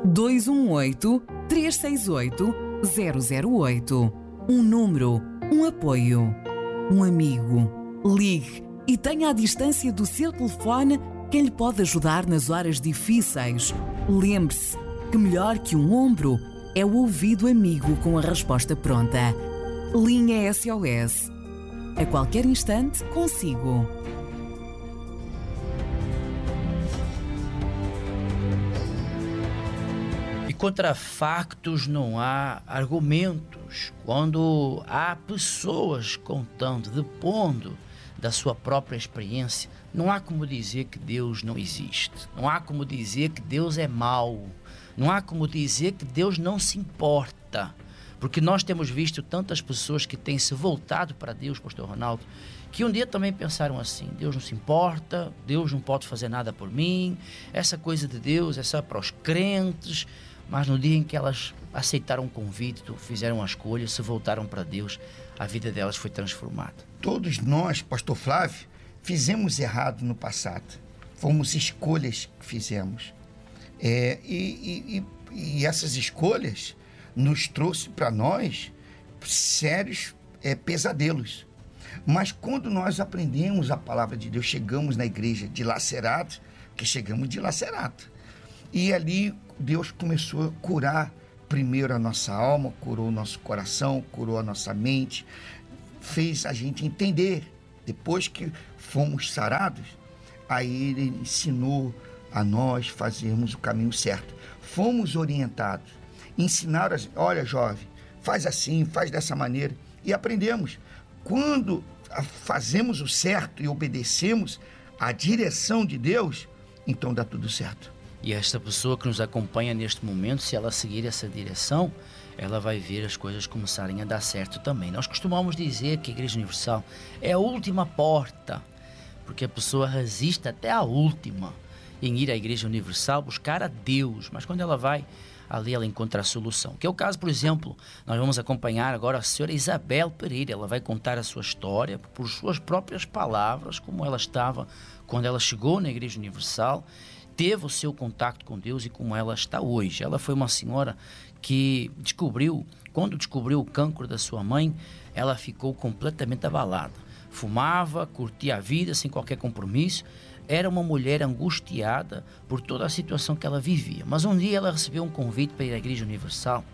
218-368-008. Um número, um apoio, um amigo. Ligue e tenha à distância do seu telefone quem lhe pode ajudar nas horas difíceis. Lembre-se que melhor que um ombro é o ouvido amigo com a resposta pronta. Linha SOS. A qualquer instante, consigo. E contra factos não há argumentos. Quando há pessoas contando, depondo da sua própria experiência, não há como dizer que Deus não existe. Não há como dizer que Deus é mau. Não há como dizer que Deus não se importa. Porque nós temos visto tantas pessoas que têm se voltado para Deus, pastor Ronaldo, que um dia também pensaram assim: Deus não se importa, Deus não pode fazer nada por mim, essa coisa de Deus é só para os crentes. Mas no dia em que elas aceitaram o convite, fizeram a escolha, se voltaram para Deus, a vida delas foi transformada. Todos nós, pastor Flávio, fizemos errado no passado. Fomos escolhas que fizemos. E essas escolhas nos trouxe para nós sérios pesadelos. Mas quando nós aprendemos a palavra de Deus, chegamos na igreja dilacerados, porque chegamos dilacerados. E ali Deus começou a curar primeiro a nossa alma, curou o nosso coração, curou a nossa mente, fez a gente entender. Depois que fomos sarados, aí Ele ensinou a nós fazermos o caminho certo. Fomos orientados, ensinaram, olha jovem, faz assim, faz dessa maneira, e aprendemos. Quando fazemos o certo e obedecemos à direção de Deus, então dá tudo certo. E esta pessoa que nos acompanha neste momento, se ela seguir essa direção, ela vai ver as coisas começarem a dar certo também. Nós costumamos dizer que a Igreja Universal é a última porta, porque a pessoa resiste até a última em ir à Igreja Universal buscar a Deus, mas quando ela vai ali, ela encontra a solução. Que é o caso, por exemplo, nós vamos acompanhar agora a senhora Isabel Pereira. Ela vai contar a sua história por suas próprias palavras, como ela estava quando ela chegou na Igreja Universal, teve o seu contato com Deus e como ela está hoje. Ela foi uma senhora que quando descobriu o cancro da sua mãe, ela ficou completamente abalada. Fumava, curtia a vida sem qualquer compromisso. Era uma mulher angustiada por toda a situação que ela vivia. Mas um dia ela recebeu um convite para ir à Igreja Universal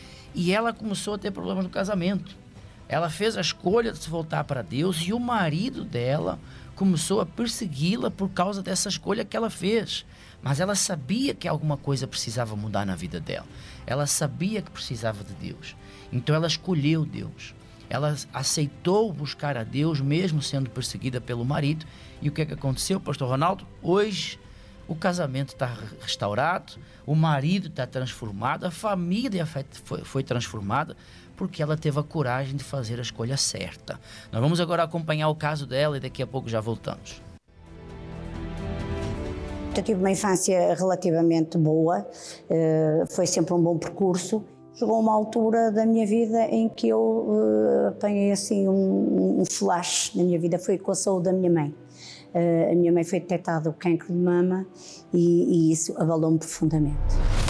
e ela começou a ter problemas no casamento. Ela fez a escolha de se voltar para Deus e o marido dela começou a persegui-la por causa dessa escolha que ela fez. Mas ela sabia que alguma coisa precisava mudar na vida dela. Ela sabia que precisava de Deus. Então ela escolheu Deus. Ela aceitou buscar a Deus mesmo sendo perseguida pelo marido. E o que é que aconteceu, pastor Ronaldo? Hoje o casamento está restaurado, o marido está transformado, a família foi transformada porque ela teve a coragem de fazer a escolha certa. Nós vamos agora acompanhar o caso dela e daqui a pouco já voltamos. Eu tive uma infância relativamente boa, foi sempre um bom percurso. Chegou uma altura da minha vida em que eu apanhei assim um flash na minha vida, foi com a saúde da minha mãe. A minha mãe foi detectada o cancro de mama e isso abalou-me profundamente.